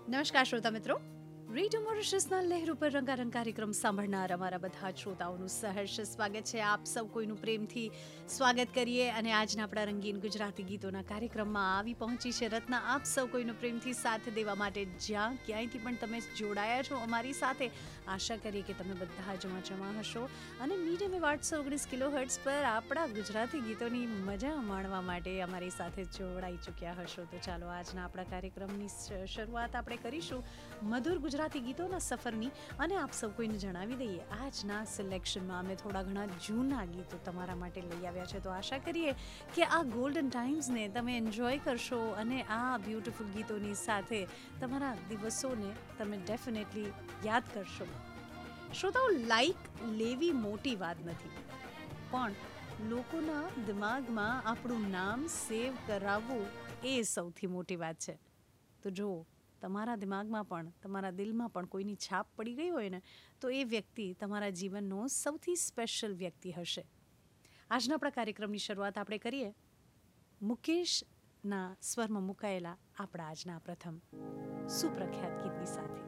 નમસ્કાર શ્રોતા મિત્રો, રેડિયો મોરિશસના લહેર ઉપર રંગારંગ કાર્યક્રમ સાંભળનાર અમારા બધા શ્રોતાઓનું સહર્ષ સ્વાગત છે. આપ સૌ કોઈનું પ્રેમથી સ્વાગત કરીએ અને આજના આપણા રંગીન ગુજરાતી ગીતોના કાર્યક્રમમાં આવી પહોંચી છે રત્ના. આપ સૌ કોઈનો પ્રેમથી સાથ દેવા માટે જ્યાં ક્યાંયથી પણ તમે જોડાયા છો અમારી સાથે, આશા કરીએ કે તમે બધા જ મજામાં હશો અને મીડિયમ વેવ 819 કિલોહર્ટ્ઝ પર આપણા ગુજરાતી ગીતોની મજા માણવા માટે અમારી સાથે જોડાઈ ચૂક્યા હશો. તો ચાલો આજના આપણા કાર્યક્રમની શરૂઆત આપણે કરીશું મધુર ગુજરાતી ગીતોના સફરની. અને આપ સૌ કોઈને જણાવી દઈએ, આજના સિલેક્શનમાં અમે થોડા ઘણા જૂના ગીતો તમારા માટે લઈ આવ્યા છે. તો આશા કરીએ કે આ ગોલ્ડન ટાઈમ્સને તમે એન્જોય કરશો અને આ બ્યુટિફુલ ગીતોની સાથે તમારા દિવસોને તમે ડેફિનેટલી યાદ કરશો. શ્રોતાઓ, લાઈક લેવી મોટી વાત નથી, પણ લોકોના દિમાગમાં આપણું નામ સેવ કરાવવું એ સૌથી મોટી વાત છે. તો જો તમારા દિમાગમાં પણ, તમારા દિલમાં પણ કોઈની છાપ પડી ગઈ હોય ને, તો એ વ્યક્તિ તમારા જીવનનો સૌથી સ્પેશિયલ વ્યક્તિ હશે. આજના આપણા કાર્યક્રમની શરૂઆત આપણે કરીએ મુકેશના સ્વરમાં મુકાયેલા આપણા આજના પ્રથમ સુપ્રખ્યાત ગીતની સાથે.